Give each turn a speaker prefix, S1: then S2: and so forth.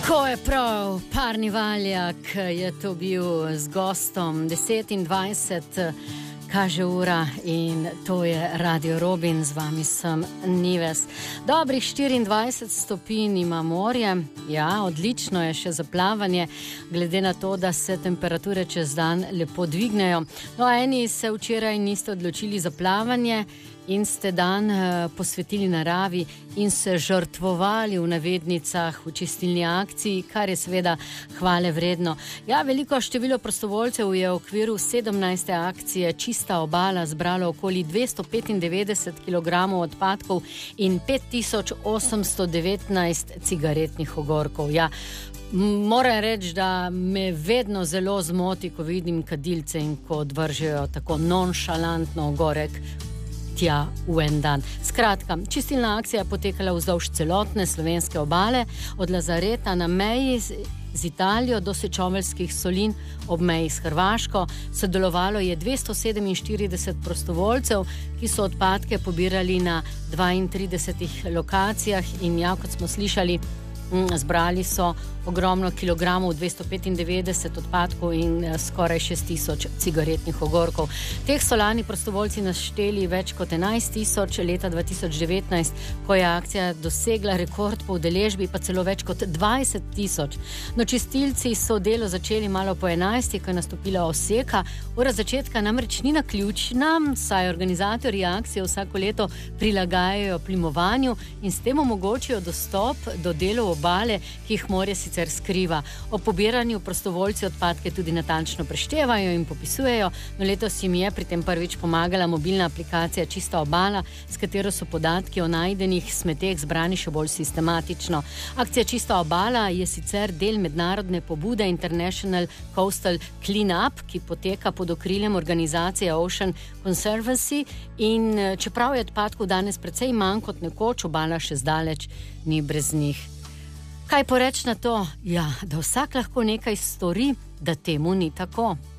S1: Tako je prav, Parni Valjak je to bil z gostom 10:20, kaže ura in to je Radio Robin, z vami sem Nives. Dobrih 24 stopinj ima morje, ja, odlično je še za plavanje, glede na to, da se temperature čez dan lepo dvignejo. No, eni se včeraj niste odločili za plavanje in ste dan posvetili naravi in se žrtvovali v navednicah v čistilni akciji, kar je seveda hvale vredno. Ja, veliko število prostovoljcev je v okviru 17. akcije Čista obala zbralo okoli 295 kg odpadkov in 5819 cigaretnih ogorkov. Ja, moram reči, da me vedno zelo zmoti, ko vidim kadilce in ko odvržejo tako nonšalantno ogorek tja v en dan. Skratka, čistilna akcija je potekala vzdolž celotne slovenske obale, od Lazareta na meji z Italijo do Sečoveljskih solin ob meji s Hrvaško. Sodelovalo je 247 prostovoljcev, ki so odpadke pobirali na 32 lokacijah in ja, kot smo slišali, zbrali so ogromno kilogramov, 295 odpadkov in skoraj 6000 cigaretnih ogorkov. Teh so lani prostovoljci našteli več kot 11 000, leta 2019, ko je akcija dosegla rekord po udeležbi, pa celo več kot 20 000. No, čistilci so delo začeli malo po 11, ko je nastopila oseka. Ura začetka namreč ni naključna, saj organizatorji akcije vsako leto prilagajajo plimovanju in s tem omogočijo dostop do delov obale, ki jih morje sicer skriva. O pobiranju prostovoljci odpadke tudi natančno preštevajo in popisujejo, no letos jim je pri tem prvič pomagala mobilna aplikacija Čista obala, s katero so podatki o najdenih smeteh zbrani še bolj sistematično. Akcija Čista obala je sicer del mednarodne pobude International Coastal Cleanup, ki poteka pod okriljem organizacije Ocean Conservancy in čeprav je odpadkov danes precej manj kot nekoč, obala še zdaleč ni brez njih. Kaj poreč na to? Ja, da vsak lahko nekaj stori, da temu ni tako.